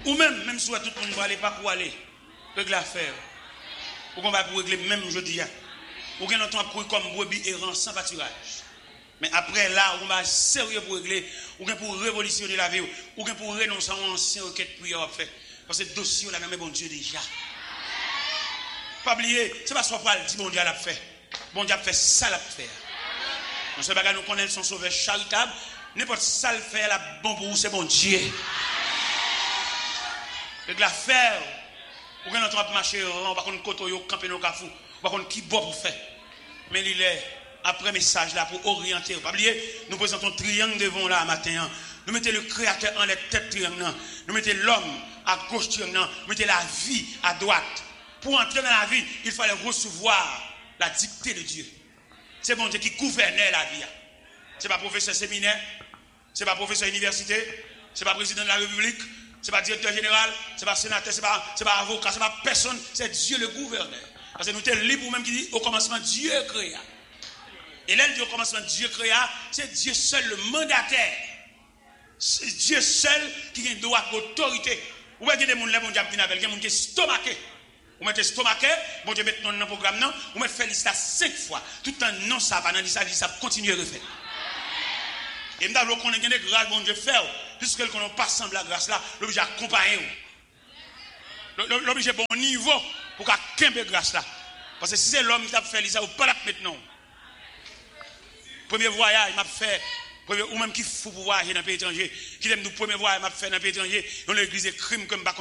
Ou même si tout le monde va aller, pas pour aller, régler l'affaire. Ou qu'on va pour régler même jeudi. Ou qu'on entend courir comme brebis errant sans pâturage. Mais après là, on va sérieux pour régler, ou bien pour révolutionner la vie, ou bien pour renoncer à une ancienne requête prière à faire. Parce que le dossier, on a même bon Dieu déjà. Pas oublier, c'est pas soit pour le dire bon Dieu l'a fait. Bon Dieu a fait ça l'a fait. On sait pas nous connaître son sauveur charitable, n'importe ça le fait la bon pour vous, c'est bon Dieu. Avec l'affaire, ou bien on va marcher, on va contre côté yo camper nos cafou, on va contre qui bon pour faire. Mais il est après message là pour orienter. Pas oublier, nous présentons triangle devant là matin. Nous mettons le créateur en la tête triangle. Nous mettons l'homme à gauche triangle. Nous mettons la vie à droite. Pour entrer dans la vie, il fallait recevoir la dictée de Dieu. C'est bon Dieu qui gouvernait la vie. C'est pas professeur séminaire, c'est pas professeur université, c'est pas président de la République, c'est pas directeur général, c'est pas sénateur, c'est pas avocat, c'est pas personne, c'est Dieu le gouverneur. Parce que nous sommes libres même qui dit au commencement Dieu créa. Et là, il dit au commencement Dieu créa, c'est Dieu seul le mandataire. C'est Dieu seul qui a le droit d'autorité. Vous voyez des gens qui ont des gens qui sont stomaqués. Vous mettez stomaqué, bon Dieu met dans le programme, non, vous mettez fait liste 5 fois. Tout un non, ça va dans l'histoire, ça continue à refaire. Et nous avons connaître des grâces, bon Dieu faire, puisque nous n'avons pas semblé la grâce là, l'obligé d'accompagner. L'obligé bon niveau pour qu'il y ait grâce là. Parce que si c'est l'homme qui a fait ça, vous ne pouvez pas maintenant. Premier voyage, m'a fait, ou même qui faut voyager dans le pays étranger, qui aime nous premier voyage, m'a fait dans le pays étranger, dans l'église crime comme